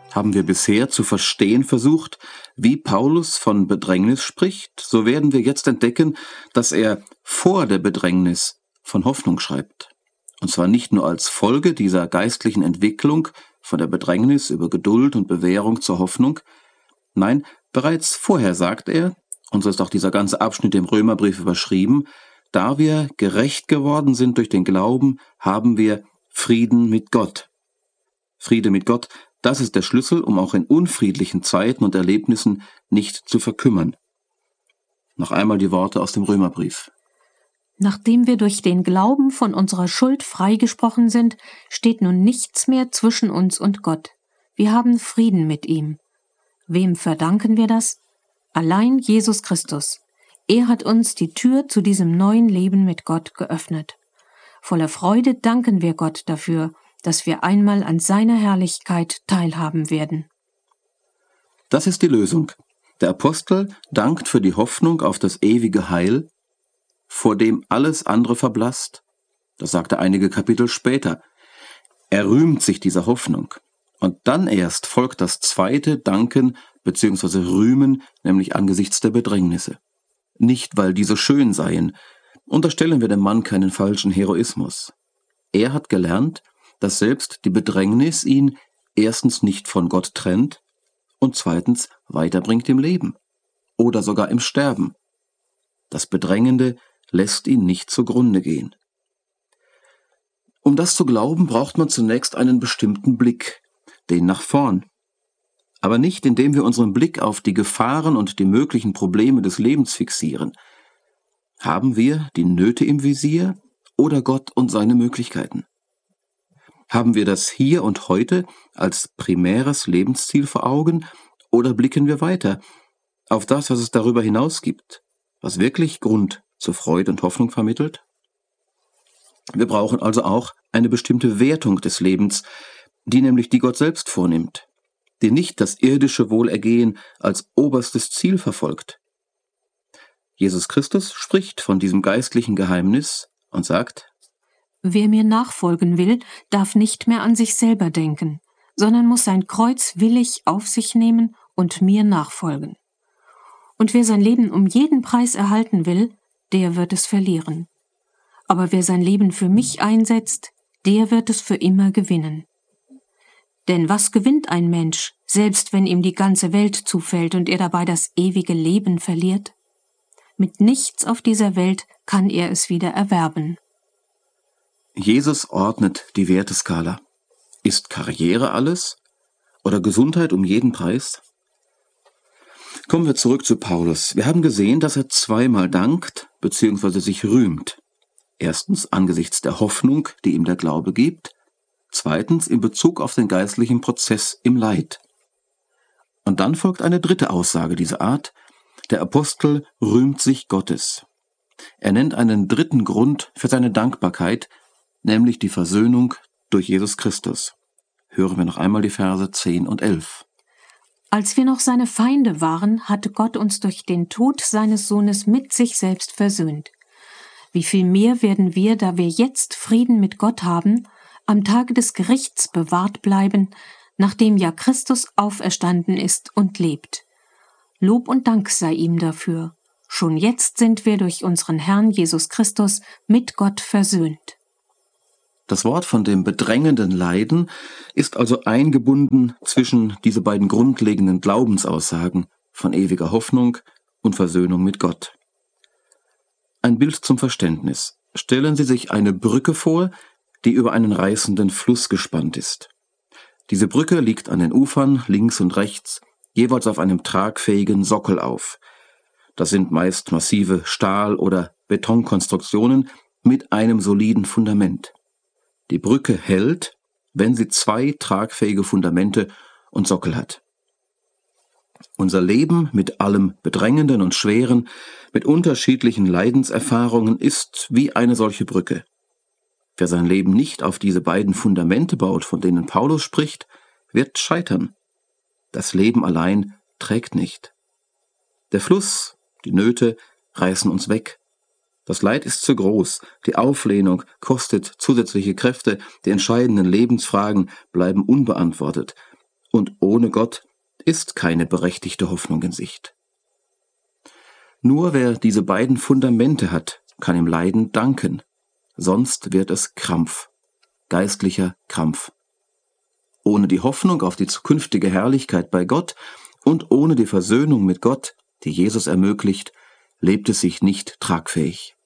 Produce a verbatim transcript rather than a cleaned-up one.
Haben wir bisher zu verstehen versucht, wie Paulus von Bedrängnis spricht, so werden wir jetzt entdecken, dass er vor der Bedrängnis von Hoffnung schreibt. Und zwar nicht nur als Folge dieser geistlichen Entwicklung von der Bedrängnis über Geduld und Bewährung zur Hoffnung. Nein, bereits vorher sagt er, und so ist auch dieser ganze Abschnitt im Römerbrief überschrieben, da wir gerecht geworden sind durch den Glauben, haben wir Frieden mit Gott. Friede mit Gott, das ist der Schlüssel, um auch in unfriedlichen Zeiten und Erlebnissen nicht zu verkümmern. Noch einmal die Worte aus dem Römerbrief. Nachdem wir durch den Glauben von unserer Schuld freigesprochen sind, steht nun nichts mehr zwischen uns und Gott. Wir haben Frieden mit ihm. Wem verdanken wir das? Allein Jesus Christus. Er hat uns die Tür zu diesem neuen Leben mit Gott geöffnet. Voller Freude danken wir Gott dafür, dass wir einmal an seiner Herrlichkeit teilhaben werden. Das ist die Lösung. Der Apostel dankt für die Hoffnung auf das ewige Heil, vor dem alles andere verblasst. Das sagt er einige Kapitel später. Er rühmt sich dieser Hoffnung. Und dann erst folgt das zweite Danken bzw. Rühmen, nämlich angesichts der Bedrängnisse. Nicht, weil diese schön seien. Unterstellen wir dem Mann keinen falschen Heroismus. Er hat gelernt, dass selbst die Bedrängnis ihn erstens nicht von Gott trennt und zweitens weiterbringt im Leben oder sogar im Sterben. Das Bedrängende lässt ihn nicht zugrunde gehen. Um das zu glauben, braucht man zunächst einen bestimmten Blick, den nach vorn. Aber nicht, indem wir unseren Blick auf die Gefahren und die möglichen Probleme des Lebens fixieren. Haben wir die Nöte im Visier oder Gott und seine Möglichkeiten? Haben wir das Hier und Heute als primäres Lebensziel vor Augen oder blicken wir weiter auf das, was es darüber hinaus gibt, was wirklich Grund zur Freude und Hoffnung vermittelt? Wir brauchen also auch eine bestimmte Wertung des Lebens, die nämlich die Gott selbst vornimmt, die nicht das irdische Wohlergehen als oberstes Ziel verfolgt. Jesus Christus spricht von diesem geistlichen Geheimnis und sagt: Wer mir nachfolgen will, darf nicht mehr an sich selber denken, sondern muss sein Kreuz willig auf sich nehmen und mir nachfolgen. Und wer sein Leben um jeden Preis erhalten will, der wird es verlieren. Aber wer sein Leben für mich einsetzt, der wird es für immer gewinnen. Denn was gewinnt ein Mensch, selbst wenn ihm die ganze Welt zufällt und er dabei das ewige Leben verliert? Mit nichts auf dieser Welt kann er es wieder erwerben. Jesus ordnet die Werteskala. Ist Karriere alles? Oder Gesundheit um jeden Preis? Kommen wir zurück zu Paulus. Wir haben gesehen, dass er zweimal dankt bzw. sich rühmt. Erstens angesichts der Hoffnung, die ihm der Glaube gibt. Zweitens in Bezug auf den geistlichen Prozess im Leid. Und dann folgt eine dritte Aussage dieser Art. Der Apostel rühmt sich Gottes. Er nennt einen dritten Grund für seine Dankbarkeit, nämlich die Versöhnung durch Jesus Christus. Hören wir noch einmal die Verse zehn und elf. Als wir noch seine Feinde waren, hatte Gott uns durch den Tod seines Sohnes mit sich selbst versöhnt. Wie viel mehr werden wir, da wir jetzt Frieden mit Gott haben, am Tage des Gerichts bewahrt bleiben, nachdem ja Christus auferstanden ist und lebt. Lob und Dank sei ihm dafür. Schon jetzt sind wir durch unseren Herrn Jesus Christus mit Gott versöhnt. Das Wort von dem bedrängenden Leiden ist also eingebunden zwischen diese beiden grundlegenden Glaubensaussagen von ewiger Hoffnung und Versöhnung mit Gott. Ein Bild zum Verständnis. Stellen Sie sich eine Brücke vor, die über einen reißenden Fluss gespannt ist. Diese Brücke liegt an den Ufern links und rechts, jeweils auf einem tragfähigen Sockel auf. Das sind meist massive Stahl- oder Betonkonstruktionen mit einem soliden Fundament. Die Brücke hält, wenn sie zwei tragfähige Fundamente und Sockel hat. Unser Leben mit allem Bedrängenden und Schweren, mit unterschiedlichen Leidenserfahrungen ist wie eine solche Brücke. Wer sein Leben nicht auf diese beiden Fundamente baut, von denen Paulus spricht, wird scheitern. Das Leben allein trägt nicht. Der Fluss, die Nöte reißen uns weg. Das Leid ist zu groß, die Auflehnung kostet zusätzliche Kräfte, die entscheidenden Lebensfragen bleiben unbeantwortet. und ohne Gott ist keine berechtigte Hoffnung in Sicht. Nur wer diese beiden Fundamente hat, kann im Leiden danken, sonst wird es Krampf, geistlicher Krampf. Ohne die Hoffnung auf die zukünftige Herrlichkeit bei Gott und ohne die Versöhnung mit Gott, die Jesus ermöglicht, lebt es sich nicht tragfähig.